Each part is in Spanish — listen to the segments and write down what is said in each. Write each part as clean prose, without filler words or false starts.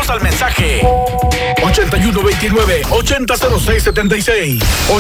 Mándanos al mensaje 8129-800676.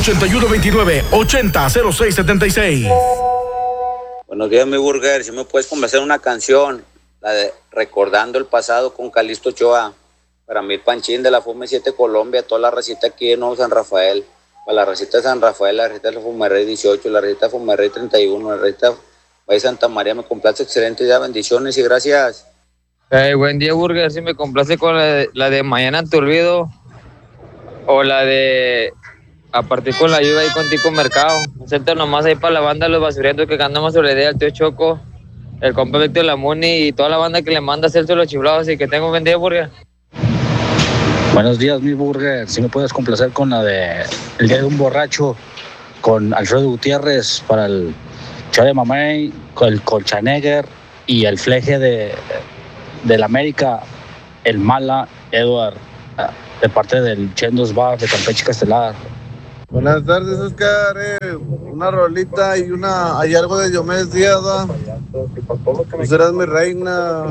8129-800676. Buenos días, mi burger. Si me puedes complacer una canción, la de Recordando el Pasado con Calixto Ochoa. Para mí, Panchín de la FUME 7 Colombia, toda la recita aquí en Nuevo San Rafael. Para la recita de San Rafael, la recita de Fumerrey 18, la recita de Fumerrey 31, la recita de Santa María. Me complace excelente ya. Bendiciones y gracias. Buen día, burger. Si me complace con la de Mañana te olvido, o la de A partir con la lluvia ahí con Tico Mercado. Hacerte nomás ahí para la banda Los Basurientos, que cantamos sobre la idea del tío Choco, el compa Víctor Lamuni y toda la banda que le manda a hacerse los chiflados. Y que tenga un buen día, burger. Buenos días, mi burger. Si me puedes complacer con la de El Día de un Borracho, con Alfredo Gutiérrez, para el Chade Mamey, con el Colchaneger y el fleje del América, el Mala Edward, de parte del Chendos Bar de Campeche Castelar. Buenas tardes, Oscar. Una rolita hay algo de Diomedes Díaz, ¿va? Tú serás mi reina.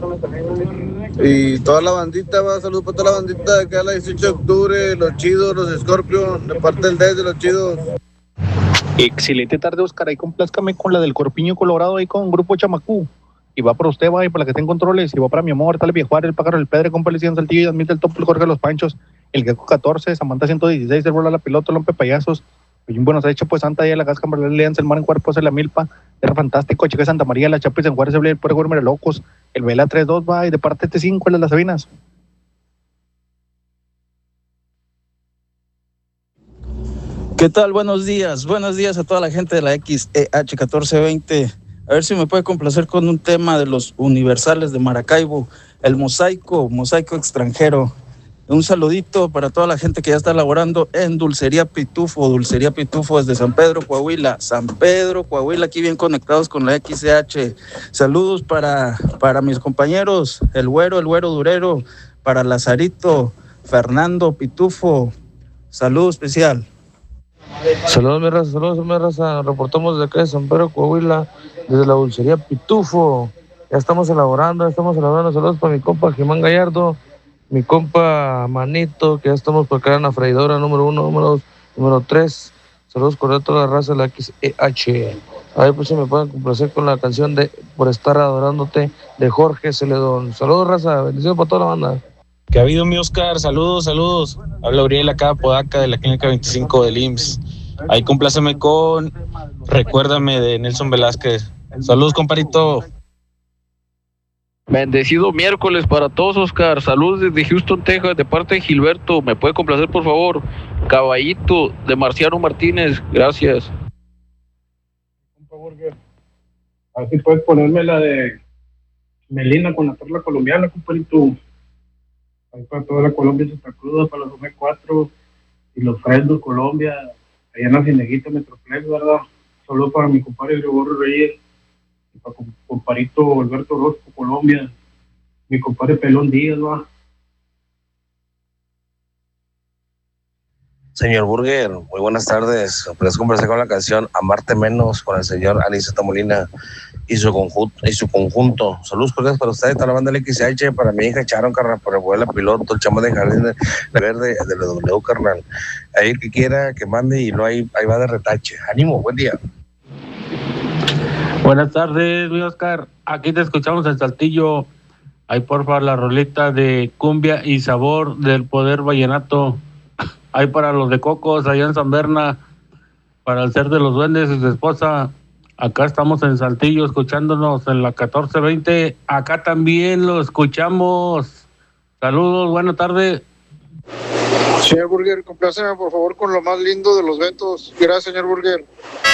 Y toda la bandita, va. Saludos para toda la bandita de acá, la 18 de octubre, los chidos, los Scorpion, de parte del 10 de los chidos. Excelente tarde, Oscar. Ahí complázcame con la del Corpiño Colorado, ahí con Grupo Chamacú. Y va para usted, va, y para la que tenga controles. Y va para mi amor, tal Viejuar, el Pájaro, el Pedre, compa Licían Saltillo, Yasmín del Topo, el Jorge Los Panchos, el Gecko 14, Samantha 116, el Bola la Piloto, Lompe Payasos, y un buenos hecho, pues Santa, y la Gasca, Alianza, el Mar en Cuerpos, el La Milpa, el Fantástico, Chica Santa María, la Chapis en Juárez, el Puerto Gourmet Locos, el Vela 32, va, y de parte de T5, el de las Sabinas. ¿Qué tal? Buenos días a toda la gente de la XEH 1420. A ver si me puede complacer con un tema de los Universales de Maracaibo, el mosaico extranjero. Un saludito para toda la gente que ya está laborando en Dulcería Pitufo desde San Pedro, Coahuila, aquí bien conectados con la XCH. Saludos para mis compañeros, el güero Durero, para Lazarito, Fernando Pitufo, saludo especial. Saludos, mi raza, reportamos desde acá de San Pedro, Coahuila, desde la Dulcería Pitufo. Ya estamos elaborando, saludos para mi compa Germán Gallardo, mi compa Manito, que ya estamos por acá en la freidora número 1, número 2, número 3. Saludos cordiales a toda la raza de la XEH. A ver, pues si me pueden complacer con la canción de Por estar adorándote, de Jorge Celedón. Saludos, raza, bendiciones para toda la banda. ¿Qué ha habido, mi Oscar? Saludos. Habla Uriel acá, Podaca, de la Clínica 25 del IMSS. Ahí compláceme con Recuérdame, de Nelson Velázquez. Saludos, comparito. Bendecido miércoles para todos, Oscar. Saludos desde Houston, Texas, de parte de Gilberto. ¿Me puede complacer, por favor? Caballito, de Marciano Martínez. Gracias. A ver si puedes ponerme la de Melina con la perla colombiana, comparito. Ahí para toda la Colombia Santa Cruz, para los OM4 y los Fresnos Colombia, allá en la Cineguita Metroplex, ¿verdad? Solo para mi compadre Gregorio Reyes y para mi comparito Alberto Orozco, Colombia, mi compadre Pelón Díaz, ¿verdad? Señor Burger, muy buenas tardes. Puedes conversar con la canción Amarte Menos con el señor Aniceta Molina y su conjunto. Saludos cordiales para ustedes, toda la banda del XH, para mi hija Charon, carnal, para el abuela Piloto, el chamo de Jardín de Verde, de la W, carnal. Ahí el que quiera que mande y no ahí va de retache. Ánimo, buen día. Buenas tardes, mi Oscar. Aquí te escuchamos en Saltillo. Ahí porfa la rolita de Cumbia y Sabor del Poder Vallenato. Ahí para los de Cocos, allá en San Berna, para el Ser de los Duendes y su esposa. Acá estamos en Saltillo escuchándonos en la 1420. Acá también lo escuchamos. Saludos, buena tarde. Señor Burger, compláceme por favor con lo más lindo de los Ventos. Gracias, señor Burger.